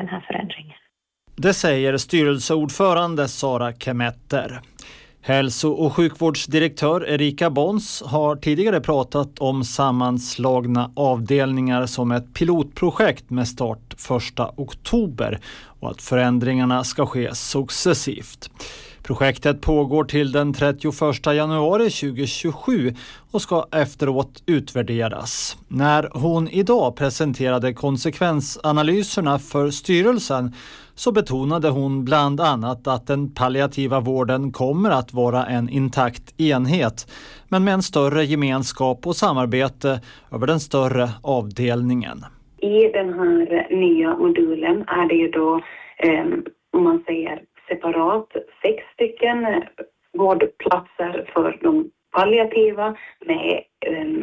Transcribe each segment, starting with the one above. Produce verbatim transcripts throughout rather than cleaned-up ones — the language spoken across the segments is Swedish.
här förändringen. Det säger styrelseordförande Sara Kemetter. Hälso- och sjukvårdsdirektör Erika Bons har tidigare pratat om sammanslagna avdelningar som ett pilotprojekt med start första oktober och att förändringarna ska ske successivt. Projektet pågår till den trettioförsta januari tjugohundratjugosju och ska efteråt utvärderas. När hon idag presenterade konsekvensanalyserna för styrelsen så betonade hon bland annat att den palliativa vården kommer att vara en intakt enhet, men med en större gemenskap och samarbete över den större avdelningen. I den här nya modulen är det ju då, eh, om man säger separat, sex stycken vårdplatser för de palliativa med eh,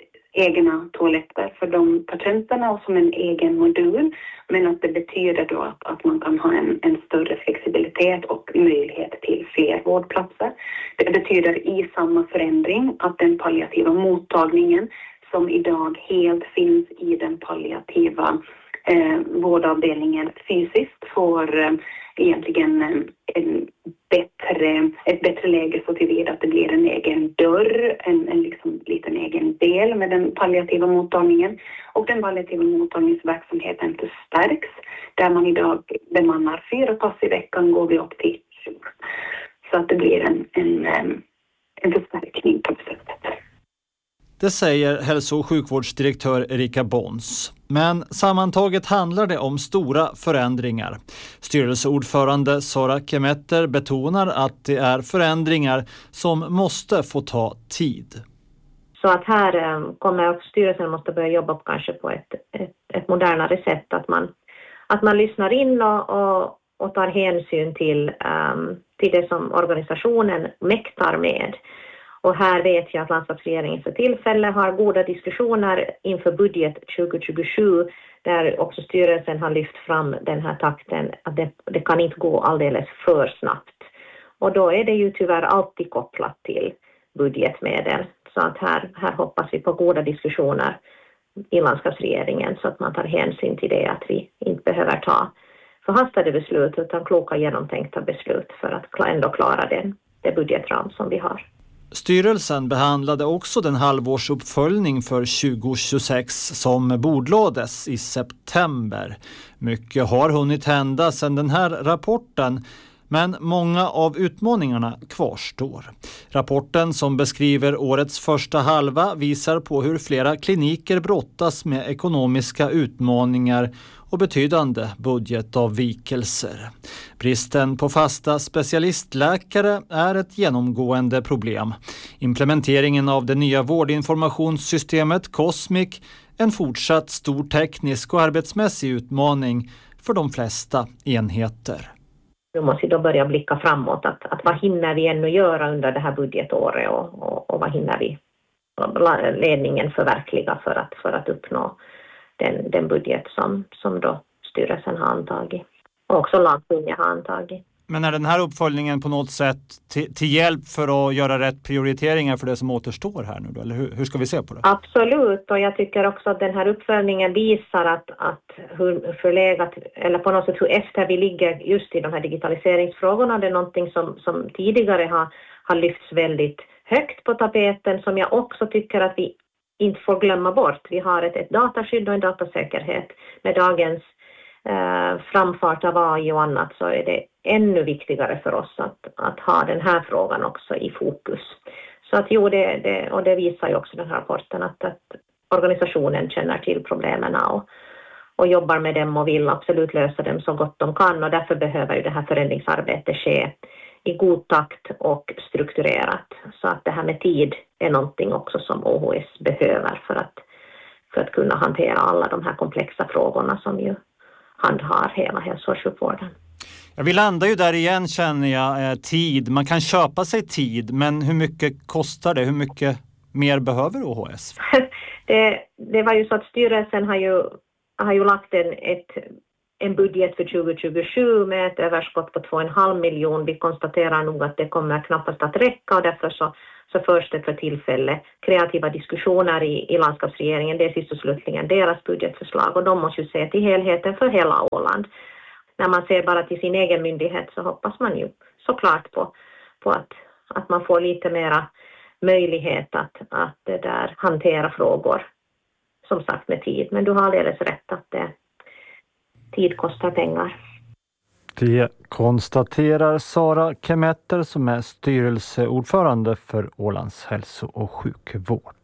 egna toaletter för de patienterna och som en egen modul. Men att det betyder då att, att man kan ha en, en större flexibilitet och möjlighet till fler vårdplatser. Det betyder i samma förändring att den palliativa mottagningen som idag helt finns i den palliativa eh, vårdavdelningen fysiskt får eh, egentligen en, en bättre, ett bättre läge så tillvida att det blir en egen dörr, en, en liksom liten egen del med den palliativa mottagningen. Och den palliativa mottagningsverksamheten förstärks. Där man idag bemannar fyra pass i veckan går vi upp till tjugo. Så att det blir en, en, en förstärkning på sättet. Det säger hälso- och sjukvårdsdirektör Erika Bons. Men sammantaget handlar det om stora förändringar. Styrelseordförande Sara Kemetter betonar att det är förändringar som måste få ta tid. Så att här kommer också styrelsen måste börja jobba på kanske på ett, ett, ett modernare sätt. Att man, att man lyssnar in och, och, och tar hänsyn till, um, till det som organisationen mäktar med. Och här vet jag att landskapsregeringen för tillfället har goda diskussioner inför budget tjugohundratjugosju där också styrelsen har lyft fram den här takten att det, det kan inte gå alldeles för snabbt. Och då är det ju tyvärr alltid kopplat till budgetmedel. Så att här, här hoppas vi på goda diskussioner i landskapsregeringen så att man tar hänsyn till det att vi inte behöver ta förhastade beslut utan kloka genomtänkta beslut för att ändå klara den, det budgetram som vi har. Styrelsen behandlade också den halvårsuppföljning för tjugohundratjugosex som bordlades i september. Mycket har hunnit hända sedan den här rapporten, men många av utmaningarna kvarstår. Rapporten som beskriver årets första halva visar på hur flera kliniker brottas med ekonomiska utmaningar och betydande budgetavvikelser. Bristen på fasta specialistläkare är ett genomgående problem. Implementeringen av det nya vårdinformationssystemet Cosmic en fortsatt stor teknisk och arbetsmässig utmaning för de flesta enheter. Nu måste vi då börja blicka framåt. Att, att vad hinner vi ännu göra under det här budgetåret och, och, och vad hinner vi ledningen förverkliga för att, för att uppnå den, den budget som, som då styrelsen har antagit. Och också landstingen har antagit. Men är den här uppföljningen på något sätt till, till hjälp för att göra rätt prioriteringar för det som återstår här nu då? Eller hur, hur ska vi se på det? Absolut, och jag tycker också att den här uppföljningen visar att, att hur förlegat, eller på något sätt hur efter vi ligger just i de här digitaliseringsfrågorna. Det är någonting som, som tidigare har, har lyfts väldigt högt på tapeten som jag också tycker att vi inte får glömma bort. Vi har ett, ett dataskydd och en datasäkerhet. Med dagens eh, framfart av A I och annat så är det ännu viktigare för oss att, att ha den här frågan också i fokus. Så att jo, det, det, och det visar ju också den här rapporten att, att organisationen känner till problemen och, och jobbar med dem och vill absolut lösa dem så gott de kan. Och därför behöver ju det här förändringsarbetet ske i god takt och strukturerat. Så att det här med tid är någonting också som O H S behöver för att, för att kunna hantera alla de här komplexa frågorna som ju handhar hela hälso- och sjukvården. Ja, vi landar ju där igen känner jag, eh, tid. Man kan köpa sig tid, men hur mycket kostar det? Hur mycket mer behöver O H S? det, det var ju så att styrelsen har ju, har ju lagt en, ett, en budget för tjugohundratjugosju med ett överskott på två och en halv miljon. Vi konstaterar nog att det kommer knappast att räcka och därför så, så förs det för tillfälle kreativa diskussioner i, i landskapsregeringen. Det är sist och slutligen deras budgetförslag och de måste ju se till helheten för hela Åland. när man ser bara till sin egen myndighet så hoppas man ju såklart på, på att, att man får lite mera möjlighet att, att det där, hantera frågor, som sagt med tid. Men du har alldeles rätt att det, tid kostar pengar. Det konstaterar Sara Kemetter som är styrelseordförande för Ålands hälso- och sjukvård.